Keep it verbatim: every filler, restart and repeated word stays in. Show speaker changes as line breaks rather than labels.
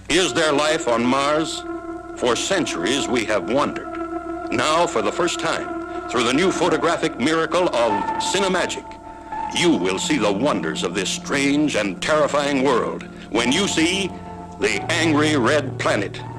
Is there life on Mars? For centuries we have wondered. Now, for the first time, through the new photographic miracle of Cinemagic, you will see the wonders of this strange and terrifying world when you see the Angry Red Planet.